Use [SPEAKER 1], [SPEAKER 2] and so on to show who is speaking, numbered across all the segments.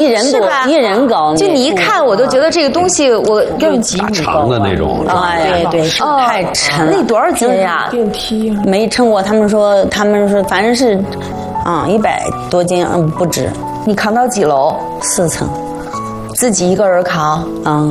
[SPEAKER 1] 人高，
[SPEAKER 2] 就你一看我都觉得这个东西我根本
[SPEAKER 3] 大长的那种。
[SPEAKER 1] 哎，对，太沉了。
[SPEAKER 2] 那多少斤呀？
[SPEAKER 4] 电梯
[SPEAKER 1] 没称过，他们说反正是，100多斤，不止。
[SPEAKER 2] 你扛到几楼
[SPEAKER 1] ？4层，
[SPEAKER 2] 自己一个人扛。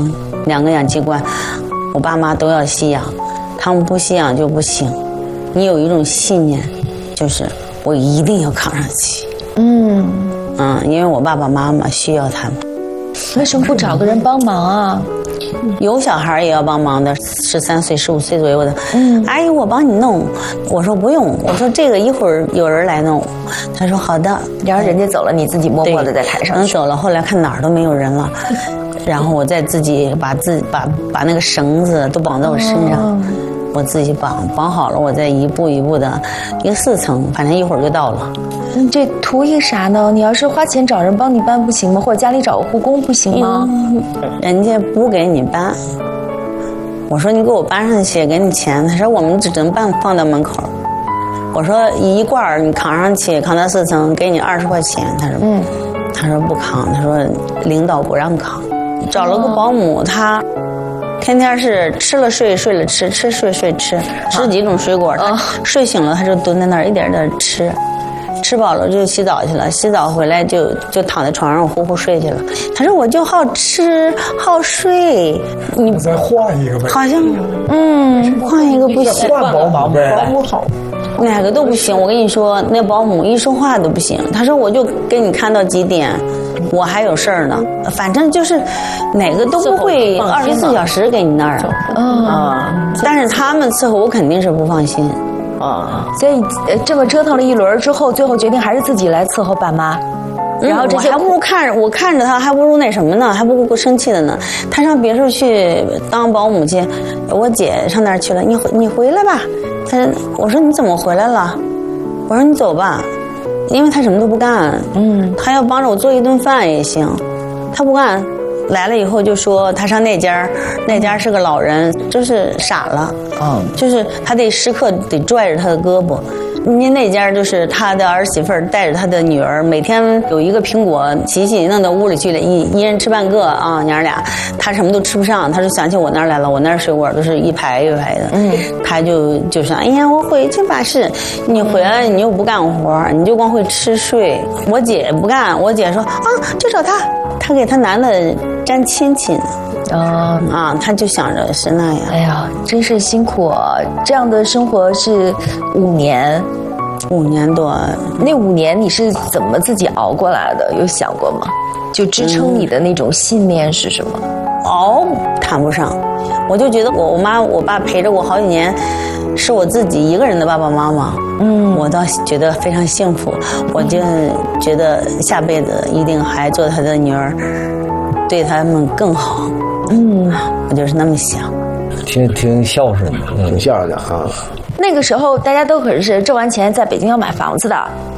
[SPEAKER 1] 2个氧气罐，我爸妈都要吸氧，他们不吸氧就不行。你有一种信念，就是我一定要扛上去。因为我爸爸妈妈需要他们。
[SPEAKER 2] 为什么不找个人帮忙啊？
[SPEAKER 1] 有小孩也要帮忙的，13岁、15岁左右的。阿姨，我帮你弄。我说不用，我说这个一会儿有人来弄。他说好的。
[SPEAKER 2] 然后人家走了，你自己默默的再抬上去。
[SPEAKER 1] 走了，后来看哪儿都没有人了，然后我再自己把那个绳子都绑在我身上，我自己绑好了，我再一步一步的，一个4层，反正一会儿就到了。
[SPEAKER 2] 你这图一个啥呢？你要是花钱找人帮你搬不行吗？或者家里找个护工不行吗？
[SPEAKER 1] 人家不给你搬。我说你给我搬上去，给你钱。他说我们只能放到门口。我说一罐你扛上去，扛到4层，给你20块钱。他说不扛，他说领导不让扛。找了个保姆，他天天是吃了睡，睡了吃，吃睡睡吃，10几种水果。他睡醒了他就蹲在那儿一点点吃。吃饱了就洗澡去了，洗澡回来就躺在床上呼呼睡去了。他说我就好吃好睡，
[SPEAKER 4] 你再换一个呗。
[SPEAKER 1] 好像换一个不行，
[SPEAKER 4] 换保姆呗。保姆好，
[SPEAKER 1] 哪个都不行。我跟你说，那保姆一说话都不行。他说我就给你看到几点，我还有事儿呢。反正就是哪个都不会24小时给你那儿。但是他们伺候我肯定是不放心。
[SPEAKER 2] 所以这么折腾了一轮之后，最后决定还是自己来伺候爸妈。然后这些
[SPEAKER 1] 还不如我看着他，还不如那什么呢，还不如生气的呢。他上别处去当保姆去，我姐上那儿去了，你回来吧。我说你怎么回来了？我说你走吧，因为他什么都不干。他要帮着我做一顿饭也行，他不干。来了以后就说他上那家是个老人，就是傻了。就是他得时刻得拽着他的胳膊。人家那家就是他的儿媳妇带着他的女儿，每天有一个苹果洗弄到屋里去了，一人吃半个啊，娘俩，他什么都吃不上，他就想起我那儿来了，我那儿水果都是一排一排的。他就说哎呀，我回去吧。是你回来你又不干活，你就光会吃睡。我姐不干，我姐说就找他给他男的沾亲戚。他就想着是那样。
[SPEAKER 2] 哎呀，真是辛苦啊！这样的生活是5年
[SPEAKER 1] 多。
[SPEAKER 2] 那5年你是怎么自己熬过来的？有想过吗？就支撑你的那种信念是什么？
[SPEAKER 1] 熬谈不上，我就觉得我妈我爸陪着我好几年，是我自己一个人的爸爸妈妈。我倒觉得非常幸福。我就觉得下辈子一定还做他的女儿，对他们更好。我就是那么想。
[SPEAKER 5] 挺孝顺的，
[SPEAKER 3] 挺孝顺的啊。
[SPEAKER 2] 那个时候大家都可是挣完钱在北京要买房子的。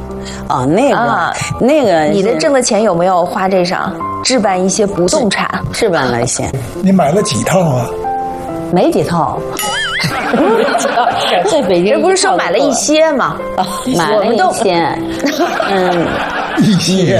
[SPEAKER 1] 那个
[SPEAKER 2] 你的挣的钱有没有花这上置办一些不动产？
[SPEAKER 1] 置办了一些。
[SPEAKER 4] 你买了几套啊？
[SPEAKER 1] 没几套。
[SPEAKER 2] 在北京，这不是说买了一些吗？
[SPEAKER 1] 买了一些。
[SPEAKER 4] 一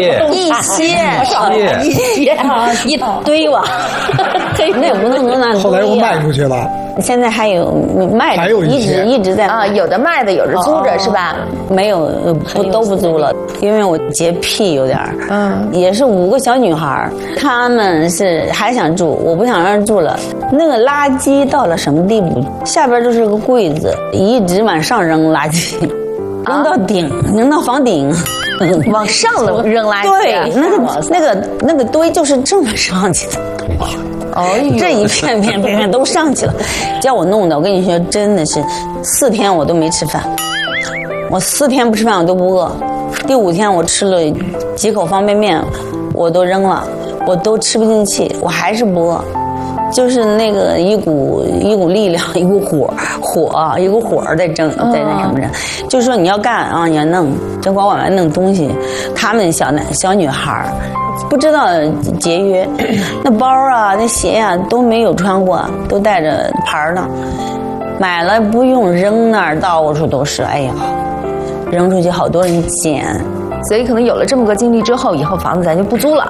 [SPEAKER 1] 堆吧。那也不能那。
[SPEAKER 4] 后来又卖出去了。
[SPEAKER 1] 现在还有卖的，一直在
[SPEAKER 2] 有的卖的，有的租着是吧？
[SPEAKER 1] 没有，都不租了，因为我洁癖有点也是5个小女孩，她们是还想住，我不想让人住了。那个垃圾到了什么地步？下边就是个柜子，一直往上扔垃圾，扔到顶，扔到房顶。
[SPEAKER 2] 往上扔垃圾。
[SPEAKER 1] 对，那个堆就是这么上去的。这一片都上去了，叫我弄的，我跟你说，真的是4天我都没吃饭，我4天不吃饭我都不饿，第5天我吃了几口方便面，我都扔了，我都吃不进去，我还是不饿，就是那个一股力量，一股火在那什么着，就是说你要干你要弄，就光往外弄东西，他们小女孩。不知道节约，那包那鞋都没有穿过，都带着牌呢，买了不用扔那儿，到处都是，哎呀，扔出去好多人捡。
[SPEAKER 2] 所以可能有了这么个经历之后，以后房子咱就不租了。